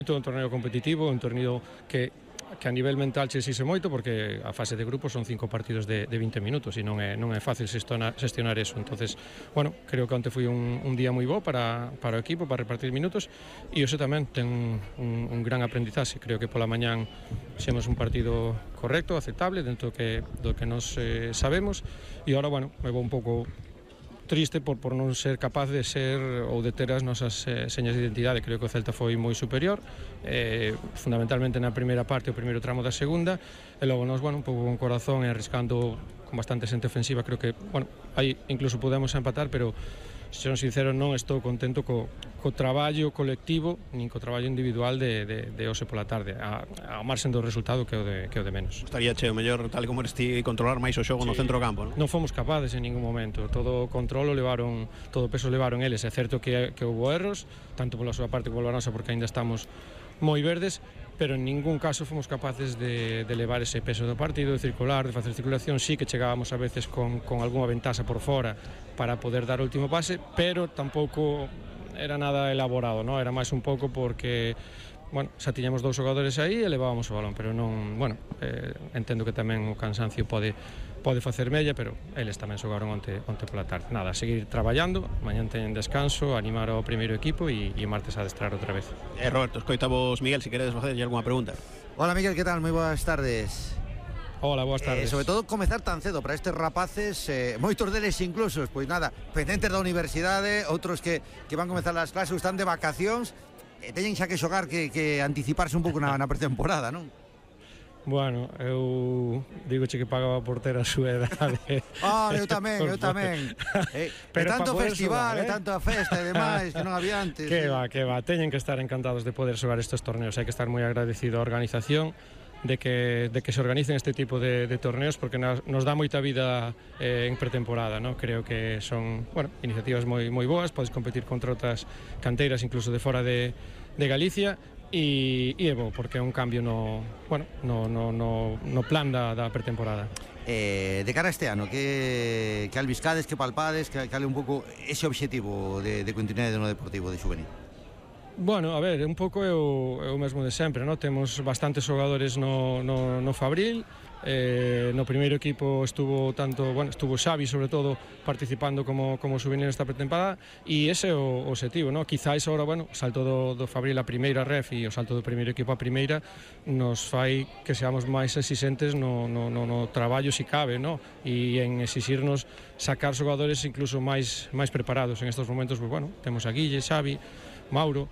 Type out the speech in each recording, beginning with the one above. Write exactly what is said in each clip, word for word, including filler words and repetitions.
Un torneo competitivo, un torneo que que a nivel mental che exixe moito porque a fase de grupo son cinco partidos de, de vinte minutos e non é, non é fácil xestionar, xestionar eso. Entonces, bueno, creo que onte foi un, un día moi bo para, para o equipo, para repartir minutos, e hoxe tamén ten un, un, un gran aprendizaxe. Creo que pola mañán xemos un partido correcto, aceptable, dentro do que, do que nos eh, sabemos, e agora, bueno, me vou un pouco triste por, por non ser capaz de ser ou de ter as nosas eh, señas de identidade. Creo que o Celta foi moi superior, eh, fundamentalmente na primeira parte, o primeiro tramo da segunda, e logo nos, bueno, un pouco con corazón e arriscando con bastante xente ofensiva. Creo que, bueno, aí incluso podemos empatar, pero se son sincero, non estou contento co, co traballo colectivo nin co traballo individual de, de, de hoxe pola tarde, a, a marxen do resultado que é o de, que é o de menos. Estaría che o mellor, tal como eres ti, controlar máis o xogo sí. no centro campo, non? Non fomos capaces en ningún momento, todo o controlo levaron, todo o peso levaron eles. É certo que, que houve erros, tanto pola súa parte como pola nosa, porque ainda estamos moi verdes, pero en ningún caso fomos capaces de, de levar ese peso do partido, de circular, de facer circulación. Sí que chegábamos a veces con, con algunha ventaxa por fora para poder dar o último pase, pero tampouco era nada elaborado, ¿no? Era máis un pouco porque, bueno, xa tiñamos dous xogadores aí e levábamos o balón, pero non, bueno, eh, entendo que tamén o cansancio pode pode facer mella, pero eles tamén xogaron onte, onte pola tarde. Nada, seguir traballando, mañán teñen descanso, animar ao primeiro equipo e, e martes a adestrar outra vez. Eh, Roberto, escoitavos Miguel, si queredes facerlle algunha pregunta. Hola Miguel, que tal? Moi boas tardes. Hola, boas tardes. Eh, sobre todo comezar tan cedo para estes rapaces, eh, moitos deles inclusos, pois nada, pendentes da universidade, outros que, que van comezar as clases, están de vacacións, e teñen xa que xogar, que, que anticiparse un pouco na, na pretemporada, non? Bueno, eu digo che que pagaba por ter a súa edade. Ah, eu tamén, eu tamén. Eh, Pero tanto festival, xogar, eh? tanto a festa e demais, que non había antes. Que eh? va, que va, teñen que estar encantados de poder xogar estes torneos. Hai que estar moi agradecido á organización de que, de que se organicen este tipo de, de torneos, porque nos, nos dá moita vida eh, en pretemporada, ¿no? Creo que son, bueno, iniciativas moi, moi boas, podes competir contra outras canteiras incluso de fora de, de Galicia, e, e é bo, porque é un cambio no, bueno, no, no, no, no plan da, da pretemporada. Eh, de cara a este ano, que, que albiscades, que palpades, que cale un pouco ese obxectivo de, de continuidade no Deportivo de Xuvenil? Bueno, a ver, un pouco é o, é o mesmo de sempre, ¿no? Temos bastantes xogadores no, no, no Fabril, eh, no primeiro equipo estuvo tanto, bueno, estuvo Xavi sobre todo participando como, como juvenil nesta pretemporada, e ese é o objetivo, ¿no? Quizáis agora, bueno, o salto do, do Fabril a primeira ref e o salto do primeiro equipo a primeira nos fai que seamos máis exixentes no, no, no, no traballo si cabe, ¿no? E en exixirnos sacar xogadores incluso máis, máis preparados. En estos momentos, pues, bueno, temos a Guille, Xavi, Mauro,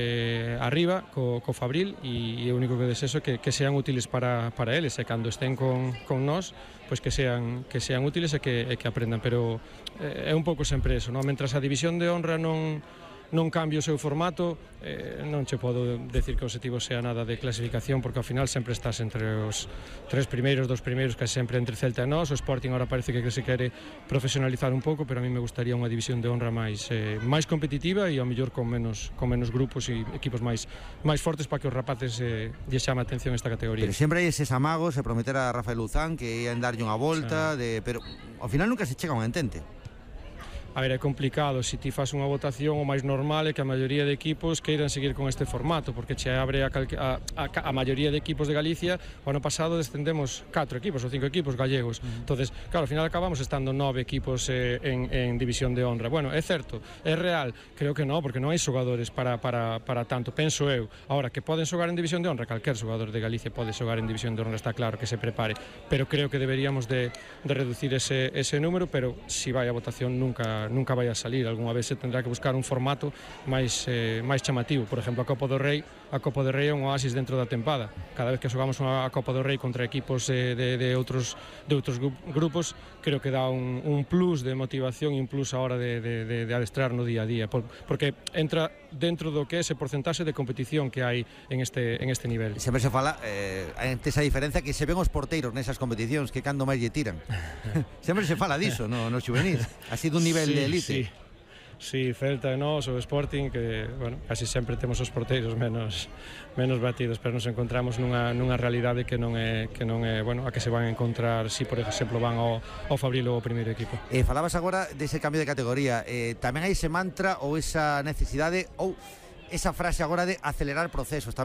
eh, arriba co, co Fabril, e, e o único que desexo é que, que sean útiles para, para eles, e cando estén con, con nós, pois que sean, que sean útiles e que, e que aprendan, pero eh, é un pouco sempre eso, ¿no? Mentras a división de honra non non cambie o seu formato, eh, non che podo decir que o objetivo sea nada de clasificación, porque ao final sempre estás entre os tres primeiros, dos primeiros, que sempre entre Celta e nós. O Sporting agora parece que se quere profesionalizar un pouco, pero a mí me gustaría unha división de honra máis eh, máis competitiva e ao mellor con menos con menos grupos e equipos máis máis fortes para que os rapaces eh, lle chame a atención esta categoría. Pero sempre hai eses amagos e prometer a Rafael Luzán que ian darlle unha volta, sí. de, pero ao final nunca se chega a un entente. A ver, é complicado, se ti fas unha votación, o máis normal é que a maioría de equipos queiran seguir con este formato, porque che abre a, a, a, a maioría de equipos de Galicia. O ano pasado descendemos catro equipos ou cinco equipos gallegos, uh-huh. entonces, claro, ao final acabamos estando nove equipos eh, en, en división de honra. Bueno, é certo, é real, creo que non, porque non hai xogadores para, para, para tanto, penso eu. Ahora, que poden xogar en división de honra, calquer xogador de Galicia pode xogar en división de honra, está claro, que se prepare, pero creo que deberíamos de, de reducir ese, ese número, pero si vai a votación nunca nunca vai a salir. Algúna vez se tendrá que buscar un formato máis eh, máis chamativo. Por exemplo, a Copa do Rei, a Copa do Rei é un oasis dentro da tempada. Cada vez que xogamos unha Copa do Rei contra equipos eh, de, de outros de outros grupos, creo que dá un, un plus de motivación e un plus a hora de, de, de, de adestrar no día a día, por, porque entra dentro do que é ese porcentaxe de competición que hai en este en este nivel. Sempre se fala eh, ante esa diferencia que se ven os porteiros nesas competicións que cando máis lle tiran. Sempre se fala diso, no, no xuvenil. Ha sido un nivel sí, de élite. Sí. Sí, Celta e nós, o Sporting, que, bueno, casi sempre temos os porteiros menos menos batidos, pero nos encontramos nunha, nunha realidade que non é, que non é, bueno, a que se van a encontrar si, por exemplo, van ao, ao Fabril ou ao primeiro equipo. Eh, falabas agora dese cambio de categoría, eh, tamén hai ese mantra ou esa necesidade ou esa frase agora de acelerar procesos.